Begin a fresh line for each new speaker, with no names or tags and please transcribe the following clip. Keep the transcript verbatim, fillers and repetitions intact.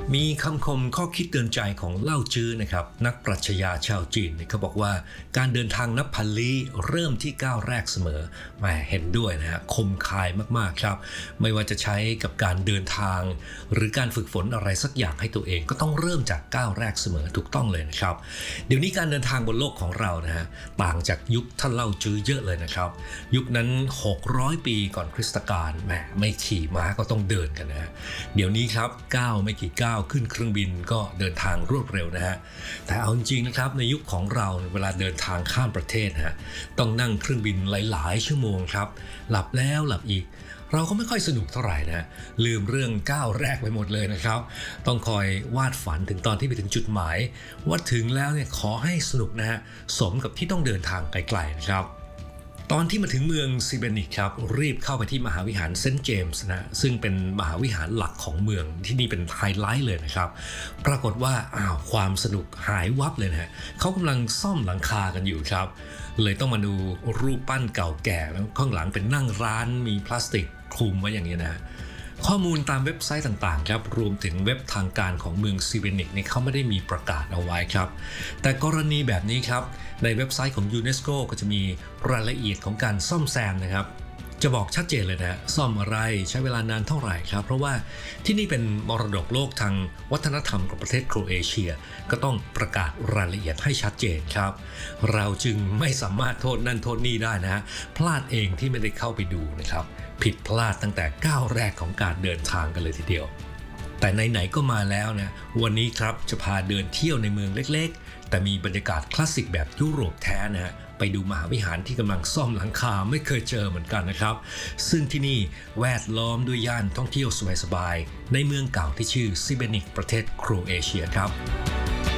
มีคำคมข้อคิดเตือนใจของเล่าจื้อนะครับนักปรัชญาชาวจีนเขาบอกว่าการเดินทางนับพันลี้เริ่มที่ก้าวแรกเสมอแหมเห็นด้วยนะฮะคมคายมากๆครับไม่ว่าจะใช้กับการเดินทางหรือการฝึกฝนอะไรสักอย่างให้ตัวเองก็ต้องเริ่มจากก้าวแรกเสมอถูกต้องเลยนะครับเดี๋ยวนี้การเดินทางบนโลกของเรานะฮะต่างจากยุคท่านเล่าจื้อเยอะเลยนะครับยุคนั้นหกร้อยปีก่อนคริสตกาลแหมไม่ขี่ม้าก็ต้องเดินกันนะฮะเดี๋ยวนี้ครับก้าวไม่กี่ก้าวขึ้นเครื่องบินก็เดินทางรวดเร็วนะฮะแต่เอาจริงๆนะครับในยุคของเราเวลาเดินทางข้ามประเทศฮะต้องนั่งเครื่องบินหลายๆชั่วโมงครับหลับแล้วหลับอีกเราก็ไม่ค่อยสนุกเท่าไหร่นะลืมเรื่องก้าวแรกไปหมดเลยนะครับต้องคอยวาดฝันถึงตอนที่ไปถึงจุดหมายว่าถึงแล้วเนี่ยขอให้สนุกนะฮะสมกับที่ต้องเดินทางไกลๆนะครับตอนที่มาถึงเมืองซิเบนิกครับรีบเข้าไปที่มหาวิหารเซนต์เจมส์นะซึ่งเป็นมหาวิหารหลักของเมืองที่นี่เป็นไฮไลท์เลยนะครับปรากฏว่าอ้าวความสนุกหายวับเลยนะฮะเขากำลังซ่อมหลังคากันอยู่ครับเลยต้องมาดูรูปปั้นเก่าแก่แล้วข้างหลังเป็นนั่งร้านมีพลาสติกคลุมไว้อย่างนี้นะข้อมูลตามเว็บไซต์ต่างๆครับรวมถึงเว็บทางการของเมืองซิเบนิกนี่เขาไม่ได้มีประกาศเอาไว้ครับแต่กรณีแบบนี้ครับในเว็บไซต์ของยูเนสโกก็จะมีรายละเอียดของการซ่อมแซมนะครับจะบอกชัดเจนเลยนะซ่อมอะไรใช้เวลานานเท่าไหร่ครับเพราะว่าที่นี่เป็นมรดกโลกทางวัฒนธรรมของประเทศโครเอเชียก็ต้องประกาศรายละเอียดให้ชัดเจนครับเราจึงไม่สามารถโทษนั่นโทษนี่ได้นะฮะพลาดเองที่ไม่ได้เข้าไปดูนะครับผิดพลาดตั้งแต่ก้าวแรกของการเดินทางกันเลยทีเดียวแต่ไหนๆก็มาแล้วนะวันนี้ครับจะพาเดินเที่ยวในเมืองเล็กๆแต่มีบรรยากาศคลาสสิกแบบยุโรปแท้นะฮะไปดูมหาวิหารที่กำลังซ่อมหลังคาไม่เคยเจอเหมือนกันนะครับซึ่งที่นี่แวดล้อมด้วยย่านท่องเที่ยวสบายๆในเมืองเก่าที่ชื่อซิเบนิกประเทศโครเอเชียครับ